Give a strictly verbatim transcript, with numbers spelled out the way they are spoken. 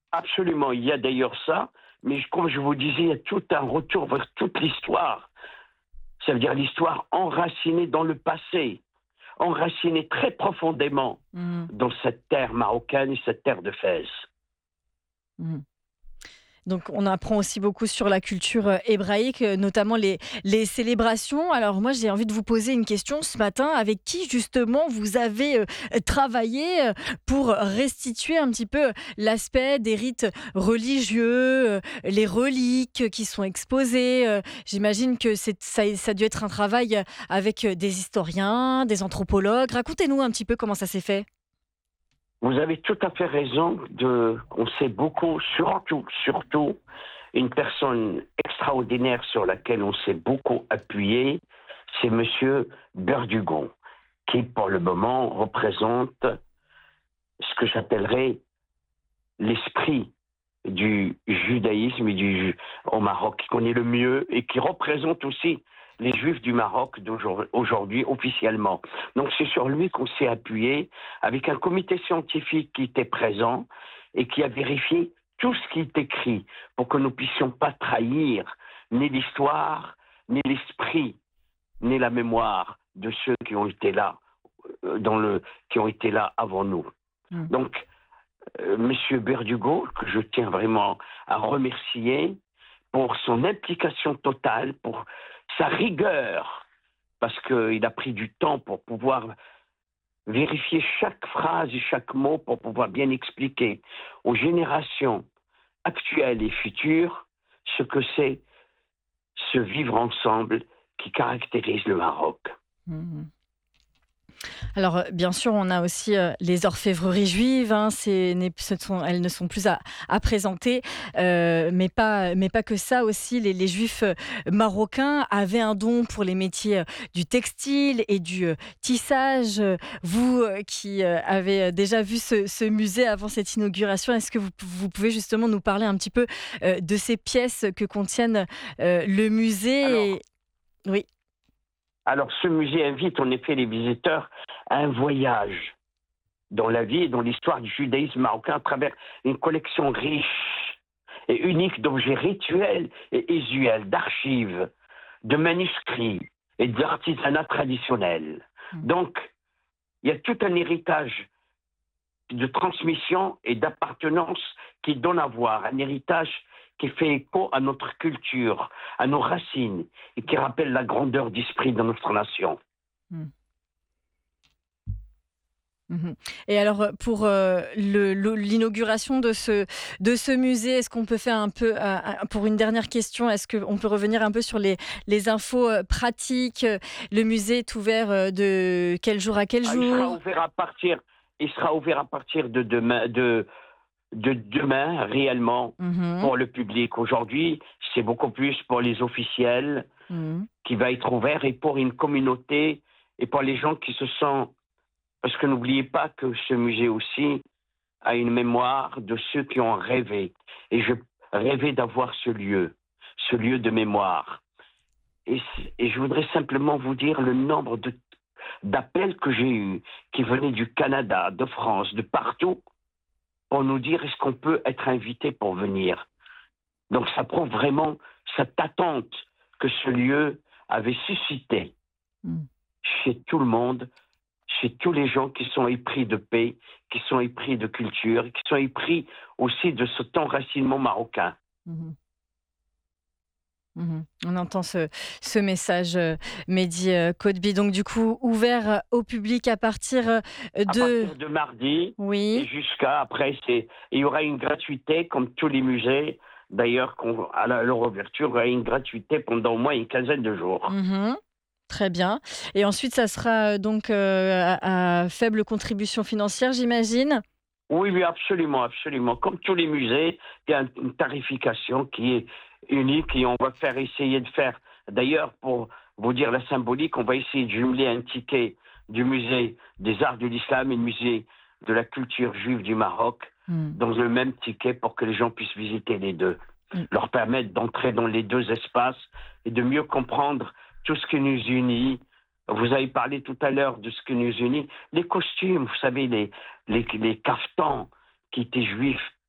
Absolument, il y a d'ailleurs ça, mais comme je vous disais, il y a tout un retour vers toute l'histoire. Ça veut dire l'histoire enracinée dans le passé, enracinée très profondément Mmh. dans cette terre marocaine et cette terre de Fès. Mmh. Donc on apprend aussi beaucoup sur la culture, heu, hébraïque, heu, notamment les les célébrations. Alors moi, j'ai envie de vous poser une question ce matin. Avec qui justement vous avez, heu, travaillé, heu, pour restituer un petit peu l'aspect des rites religieux, heu, les reliques qui sont exposées, heu? J'imagine que c'est ça ça a dû être un travail, heu, avec, heu, des historiens, des anthropologues. Racontez-nous un petit peu comment ça s'est fait? Vous avez tout à fait raison de on sait beaucoup, surtout, surtout, une personne extraordinaire sur laquelle on s'est beaucoup appuyé, c'est Monsieur Berdugon, qui pour le moment représente ce que j'appellerais l'esprit du judaïsme et du ju- au Maroc, qui connaît le mieux et qui représente aussi les Juifs du Maroc d'aujourd'hui officiellement. Donc c'est sur lui qu'on s'est appuyé avec un comité scientifique qui était présent et qui a vérifié tout ce qui est écrit pour que nous puissions pas trahir ni l'histoire, ni l'esprit, ni la mémoire de ceux qui ont été là, euh, dans le, qui ont été là avant nous. Mmh. Donc euh, Monsieur Berdugo, que je tiens vraiment à remercier pour son implication totale, pour sa rigueur, parce qu'il a pris du temps pour pouvoir vérifier chaque phrase et chaque mot pour pouvoir bien expliquer aux générations actuelles et futures ce que c'est ce vivre ensemble qui caractérise le Maroc. Mmh. Alors, heu, bien sûr, on a aussi, heu, les orfèvreries juives, hein, c'est n'est ce sont elles ne sont plus à à présenter, heu, mais pas mais pas que ça aussi. Les les juifs, heu, marocains avaient un don pour les métiers, heu, du textile et du, heu, tissage. Heu, vous, heu, qui, heu, avez, heu, déjà vu ce ce musée avant cette inauguration, est-ce que vous pou vous pouvez justement nous parler un petit peu, heu, de ces pièces que contiennent, heu, le musée Alors, et oui. alors, ce musée invite en effet les visiteurs à un voyage dans la vie et dans l'histoire du judaïsme marocain à travers une collection riche et unique d'objets rituels et usuels, d'archives, de manuscrits et d'artisanat traditionnel. Mmh. Donc, il y a tout un héritage de transmission et d'appartenance qui donne à voir, un héritage qui fait écho à notre culture, à nos racines, et qui rappelle la grandeur d'esprit de notre nation. Mmh. Mmh. Et alors, heu, pour, heu, le le l'inauguration de ce de ce musée, est-ce qu'on peut faire un peu, heu, un pour une dernière question, est-ce qu'on peut revenir un peu sur les les infos, heu, pratiques? Heu, le musée est ouvert, heu, de quel jour à quel Ah, il sera jour? ouvert à partir, il sera ouvert à partir de demain, de, de demain réellement Mmh. pour le public. Aujourd'hui, c'est beaucoup plus pour les officiels Mmh. qui va être ouvert et pour une communauté et pour les gens qui se sentent. Parce que n'oubliez pas que ce musée aussi a une mémoire de ceux qui ont rêvé. Et je rêvais d'avoir ce lieu, ce lieu de mémoire. Et, et je voudrais simplement vous dire le nombre de, d'appels que j'ai eus qui venaient du Canada, de France, de partout, pour nous dire est-ce qu'on peut être invité pour venir. Donc ça prouve vraiment cette attente que ce lieu avait suscité Mmh. chez tout le monde, chez tous les gens qui sont épris de paix, qui sont épris de culture, qui sont épris aussi de cet enracinement marocain. Mmh. Mmh. On entend ce ce message, heu, Mehdi, heu, Kotbi, donc du coup ouvert, heu, au public à partir, heu, À de partir de mardi et oui? jusqu'à après, c'est, il y aura une gratuité comme tous les musées. D'ailleurs, qu'on- à la- leur ouverture, il y aura une gratuité pendant au moins une quinzaine de jours. Mmh. Très bien, et ensuite ça sera, heu, donc, heu, à à faible contribution financière, j'imagine? Oui, oui, absolument, absolument. Comme tous les musées, il y a une tarification qui est unique et on va faire essayer de faire. D'ailleurs, pour vous dire la symbolique, on va essayer de jumeler un ticket du musée des arts de l'islam et le musée de la culture juive du Maroc Mmh. dans le même ticket pour que les gens puissent visiter les deux, Mmh. leur permettre d'entrer dans les deux espaces et de mieux comprendre tout ce qui nous unit. Vous avez parlé tout à l'heure de ce qui nous unit, les costumes, vous savez, les, les, les caftans qui étaient juifs